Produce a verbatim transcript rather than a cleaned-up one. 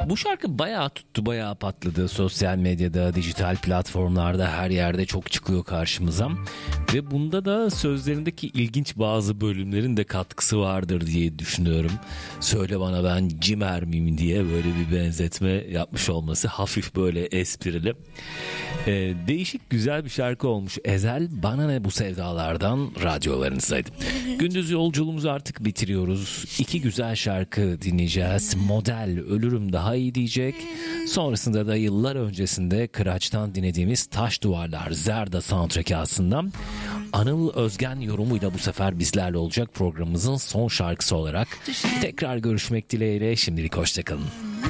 Bu şarkı bayağı tuttu, bayağı patladı. Sosyal medyada, dijital platformlarda, her yerde çok çıkıyor karşımıza. Ve bunda da sözlerindeki ilginç bazı bölümlerin de katkısı vardır diye düşünüyorum. Söyle bana ben cimer miyim diye böyle bir benzetme yapmış olması hafif böyle esprili. Ee, değişik güzel bir şarkı olmuş. Ezel Bana Ne Bu Sevdalardan radyolarınızdaydı. Gündüz yolculuğumuzu artık bitiriyoruz. İki güzel şarkı dinleyeceğiz. Model Ölürüm Daha İyi diyecek. Sonrasında da yıllar öncesinde Kıraç'tan dinlediğimiz Taş Duvarlar Zerda soundtrack'i aslında Anıl Özgen yorumuyla bu sefer bizlerle olacak programımızın son şarkısı olarak. Tekrar görüşmek dileğiyle, şimdilik hoşçakalın.